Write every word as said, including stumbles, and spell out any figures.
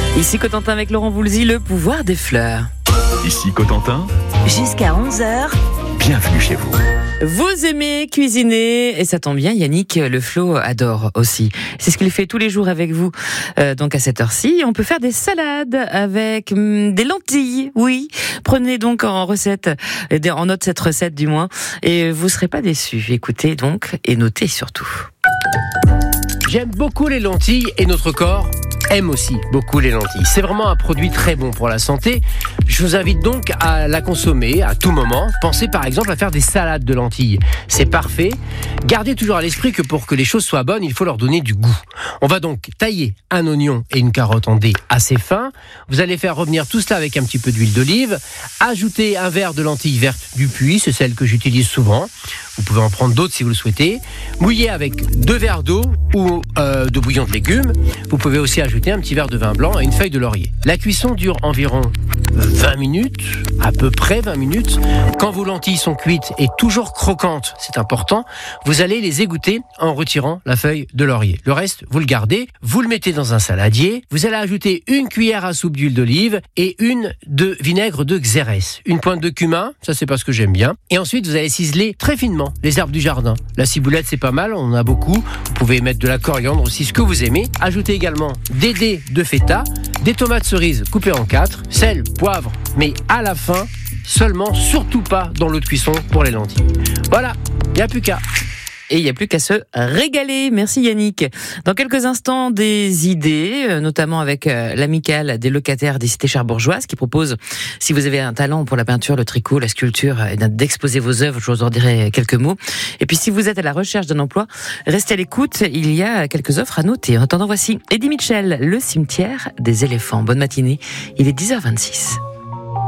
Ici Cotentin avec Laurent Voulzy, le pouvoir des fleurs. Ici Cotentin. Jusqu'à onze heures. Bienvenue chez vous. Vous aimez cuisiner, et ça tombe bien, Yannick Le Flot adore aussi. C'est ce qu'il fait tous les jours avec vous. Euh, donc à cette heure-ci, on peut faire des salades avec hum, des lentilles, oui. Prenez donc en recette, en note cette recette du moins, et vous serez pas déçus. Écoutez donc, et notez surtout. J'aime beaucoup les lentilles et notre corps aime aussi beaucoup les lentilles. C'est vraiment un produit très bon pour la santé. Je vous invite donc à la consommer à tout moment. Pensez par exemple à faire des salades de lentilles. C'est parfait. Gardez toujours à l'esprit que pour que les choses soient bonnes, il faut leur donner du goût. On va donc tailler un oignon et une carotte en dés assez fins. Vous allez faire revenir tout cela avec un petit peu d'huile d'olive. Ajoutez un verre de lentilles vertes du Puy, c'est celle que j'utilise souvent. Vous pouvez en prendre d'autres si vous le souhaitez. Mouillez avec deux verres d'eau ou euh, de bouillon de légumes. Vous pouvez aussi ajouter un petit verre de vin blanc et une feuille de laurier. La cuisson dure environ vingt minutes, à peu près vingt minutes. Quand vos lentilles sont cuites et toujours croquantes, c'est important, vous allez les égoutter en retirant la feuille de laurier. Le reste, vous le gardez, vous le mettez dans un saladier. Vous allez ajouter une cuillère à soupe d'huile d'olive et une de vinaigre de xérès. Une pointe de cumin, ça c'est pas ce que j'aime bien. Et ensuite, vous allez ciseler très finement les herbes du jardin. La ciboulette, c'est pas mal, on en a beaucoup. Vous pouvez mettre de la coriandre aussi, ce que vous aimez. Ajoutez également des dés de feta, des tomates cerises coupées en quatre, sel, poivre, mais à la fin, seulement, surtout pas dans l'eau de cuisson pour les lentilles. Voilà, il n'y a plus qu'à. Et il n'y a plus qu'à se régaler. Merci Yannick. Dans quelques instants, des idées, notamment avec l'amicale des locataires des cités cherbourgeoises qui propose, si vous avez un talent pour la peinture, le tricot, la sculpture, d'exposer vos œuvres, je vous en dirai quelques mots. Et puis si vous êtes à la recherche d'un emploi, restez à l'écoute, il y a quelques offres à noter. En attendant, voici Eddie Mitchell, Le cimetière des éléphants. Bonne matinée, il est dix heures vingt-six.